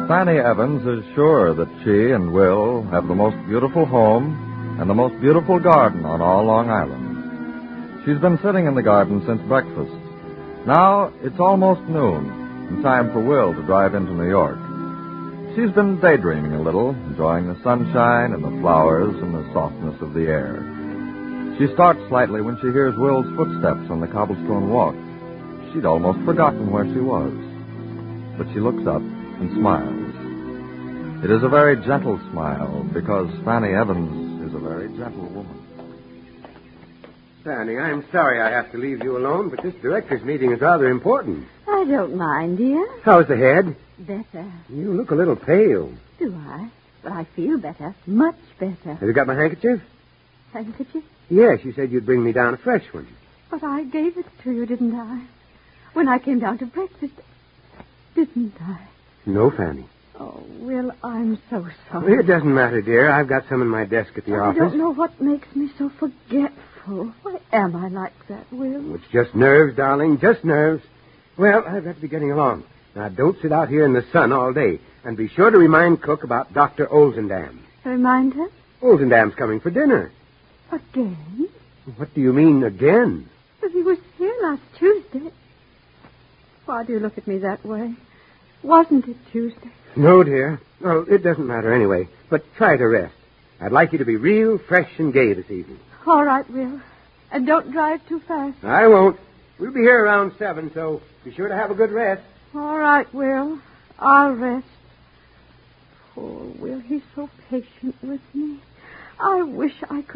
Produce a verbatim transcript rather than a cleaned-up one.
Fanny Evans is sure that she and Will have the most beautiful home and the most beautiful garden on all Long Island. She's been sitting in the garden since breakfast. Now it's almost noon, and time for Will to drive into New York. She's been daydreaming a little, enjoying the sunshine and the flowers and the softness of the air. She starts slightly when she hears Will's footsteps on the cobblestone walk. She'd almost forgotten where she was. But she looks up and smiles. It is a very gentle smile, because Fanny Evans is a very gentle woman. Fanny, I'm sorry I have to leave you alone, but this director's meeting is rather important. I don't mind, dear. How's the head? Better. You look a little pale. Do I? But I feel better. Much better. Have you got my handkerchief? Handkerchief? Yes, you said you'd bring me down a fresh one. But I gave it to you, didn't I? When I came down to breakfast, didn't I? No, Fanny. Oh, Will, I'm so sorry. It doesn't matter, dear. I've got some in my desk at the I office. I don't know what makes me so forgetful. Why am I like that, Will? It's just nerves, darling, just nerves. Well, I've got to be getting along. Now, don't sit out here in the sun all day. And be sure to remind Cook about Doctor Olzendam. Remind her? Olzendam's coming for dinner. Again? What do you mean, again? But he was here last Tuesday. Why do you look at me that way? Wasn't it Tuesday? No, dear. Well, it doesn't matter anyway. But try to rest. I'd like you to be real fresh and gay this evening. All right, Will. And don't drive too fast. I won't. We'll be here around seven, so be sure to have a good rest. All right, Will. I'll rest. Poor Will, he's so patient with me. I wish I could